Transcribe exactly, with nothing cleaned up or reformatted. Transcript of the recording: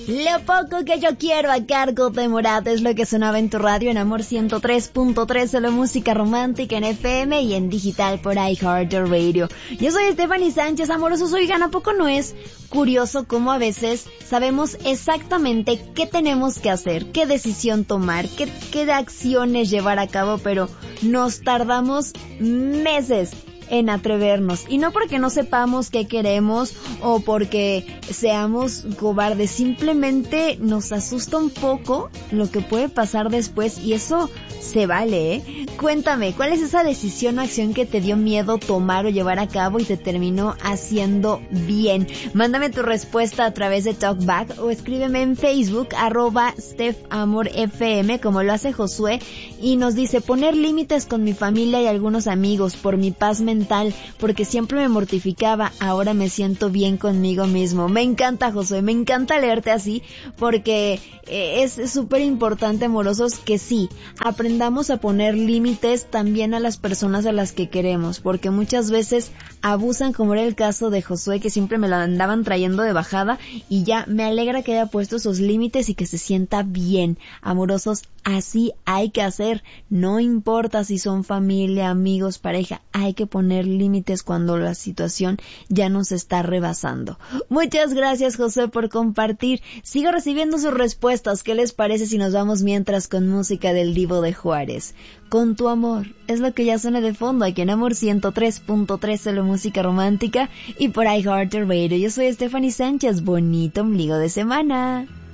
Lo poco que yo quiero a cargo de Morat es lo que sonaba en tu radio en Amor ciento tres punto tres, solo música romántica en F M y en digital por iHeartRadio. Yo soy Stephanie Sánchez, amorosos. Oigan, ¿a poco no es curioso cómo a veces sabemos exactamente qué tenemos que hacer, qué decisión tomar, qué, qué acciones llevar a cabo, pero nos tardamos meses en atrevernos? Y no porque no sepamos qué queremos o porque seamos cobardes, simplemente nos asusta un poco lo que puede pasar después, y eso se vale, ¿eh? Cuéntame, ¿cuál es esa decisión o acción que te dio miedo tomar o llevar a cabo y te terminó haciendo bien? Mándame tu respuesta a través de Talkback o escríbeme en Facebook, arroba StephAmorFM, como lo hace Josué, y nos dice: poner límites con mi familia y algunos amigos por mi paz mental, porque siempre me mortificaba, ahora me siento bien conmigo mismo. Me encanta, Josué, me encanta leerte así, porque eh, es súper importante, amorosos, que sí, aprendamos a poner límites también a las personas a las que queremos, porque muchas veces abusan, como era el caso de Josué, que siempre me lo andaban trayendo de bajada, y ya me alegra que haya puesto esos límites y que se sienta bien. Amorosos, así hay que hacer, no importa si son familia, amigos, pareja, hay que poner límites cuando la situación ya nos está rebasando. Muchas gracias, José, por compartir. Sigo recibiendo sus respuestas. ¿Qué les parece si nos vamos mientras con música del Divo de Juárez? Con tu amor, es lo que ya suena de fondo aquí en Amor ciento tres punto tres, solo música romántica, y por iHeartRadio. Yo soy Stephanie Sánchez. Bonito ombligo de semana.